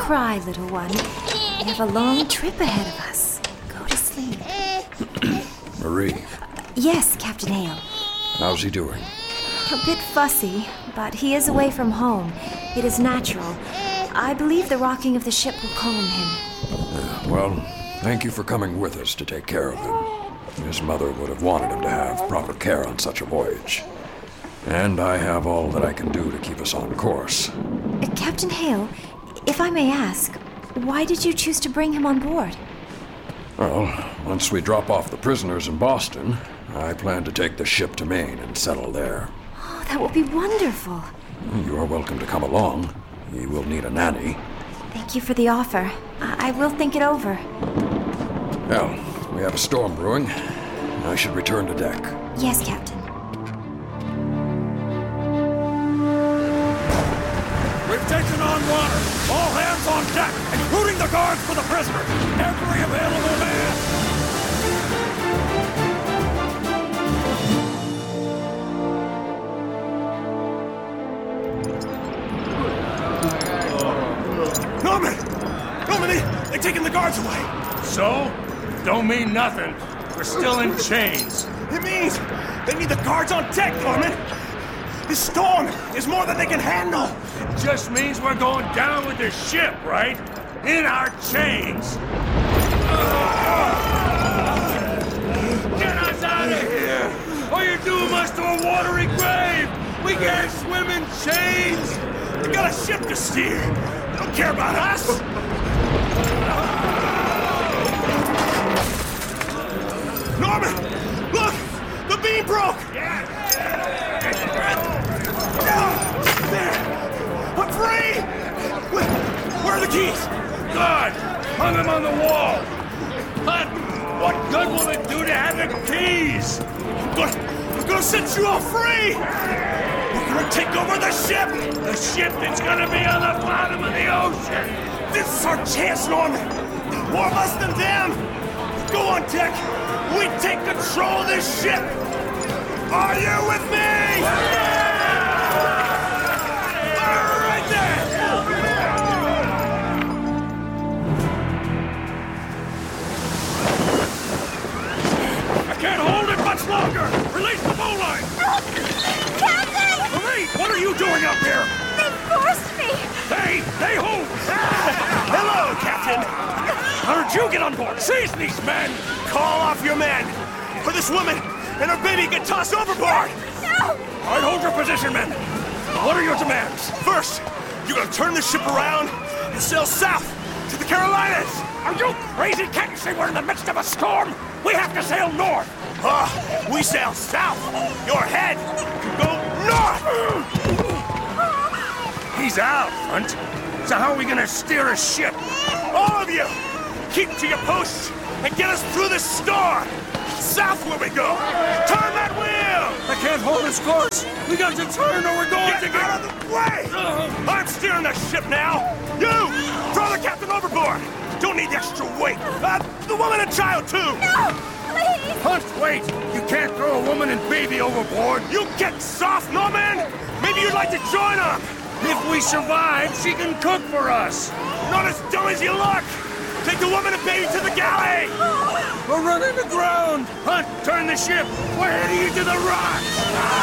cry, little one. We have a long trip ahead of us. Go to sleep. Marie, Yes, Captain Hale. how's he doing? A bit fussy, but he is away from home. It is natural. I believe the rocking of the ship will calm him. Well, thank you for coming with us to take care of him. His mother would have wanted him to have proper care on such a voyage. And I have all that I can do to keep us on course. Captain Hale, if I may ask, why did you choose to bring him on board? Well, once we drop off the prisoners in Boston, I plan to take the ship to Maine and settle there. Oh, that will be wonderful. You are welcome to come along. You will need a nanny. Thank you for the offer. I will think it over. Well, we have a storm brewing. I should return to deck. Yes, Captain. We've taken on water. All hands on deck, including the guards for the prisoners. Every available man. Norman! Norman, they've taken the guards away. So? Don't mean nothing. We're still in chains. It means they need the guards on deck, Norman. This storm is more than they can handle. Just means we're going down with the ship, right? In our chains. Get us out of here! Or you're doing us to a watery grave! We can't swim in chains! We got a ship to steer. They don't care about us. Norman, look! The beam broke! There! I'm free! Where are the keys? God! Hung them on the wall! But what good will it do to have the keys? I'm gonna set you all free! We're gonna take over the ship! The ship that's gonna be on the bottom of the ocean! This is our chance, Norman! More of us than them! Go on deck! We take control of this ship! Are you with me? All right then! I can't hold it much longer! Release the bowline! Captain! Marie, what are you doing up here? They forced me! Hey who? Hello, Captain! How did you get on board? Seize these men! Call off your men! Or this woman and her baby get tossed overboard! No! All right, hold your position, men. What are your demands? First, you're gonna turn the ship around and sail south to the Carolinas! Are you crazy? Can't you see we're in the midst of a storm? We have to sail north! We sail south! Your head go north! He's out, Hunt. So how are we gonna steer a ship? All of you! Keep to your posts and get us through this storm! South where we go! Turn that wheel! I can't hold this course. We got to turn or we're going to Get out of the way! I'm steering the ship now! You! Throw the captain overboard! Don't need the extra weight! The woman and child, too! No! Please! Hunt, wait! You can't throw a woman and baby overboard! You get soft, Norman! Maybe you'd like to join them! If we survive, she can cook for us! Not as dumb as you look! Take the woman and baby to the galley! We're running aground! Hunt, turn the ship! We're heading into the rocks!